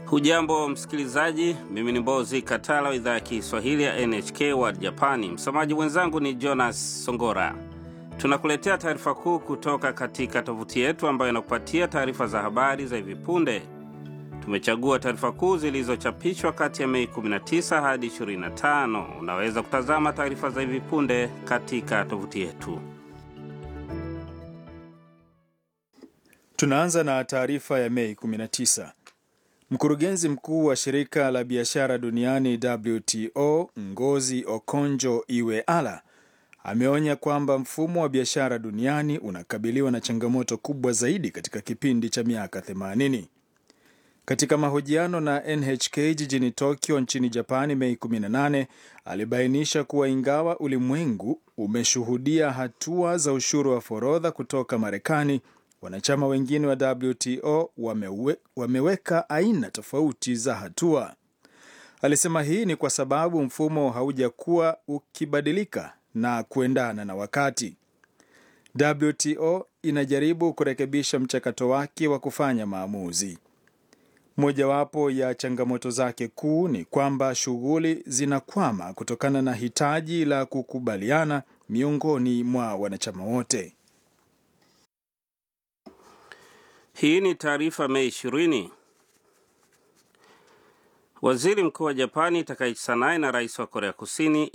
Hujambo msikilizaji, mimi ni Mbozi Katala, idhaa ya Kiswahili ya NHK World Japani. Msomaji mwenzangu ni Jonas Songora. Tunakuletea taarifa kuu kutoka katika tovuti yetu ambayo inakupatia taarifa za habari za hivi punde. Tumechagua taarifa kuu zilizochapishwa kati ya Mei 19 hadi 25. Unaweza kutazama taarifa za hivi punde katika tovuti yetu. Tunaanza na taarifa ya Mei 19. Mkurugenzi mkuu wa shirika la biashara duniani WTO, Ngozi Okonjo-Iweala, ameonya kwamba mfumo wa biashara duniani unakabiliwa na changamoto kubwa zaidi katika kipindi cha miaka 80. Katika mahojiano na NHK jijini Tokyo nchini Japani Mei 18, alibainisha kuwa ingawa ulimwengu umeshuhudia hatua za ushuru wa forodha kutoka Marekani, wanachama wengine wa WTO wameweka aina tofauti za hatua. Alisema hii ni kwa sababu mfumo haujakuwa ukibadilika na kuendana na wakati. WTO inajaribu kurekebisha mchakato wake wa kufanya maamuzi. Mojawapo ya changamoto zake kuu ni kwamba shughuli zinakwama kutokana na hitaji la kukubaliana miongoni mwa wanachama wote. Hii ni taarifa Mei 20. Waziri Mkuu wa Japani Takaichi Sanae na Rais wa Korea Kusini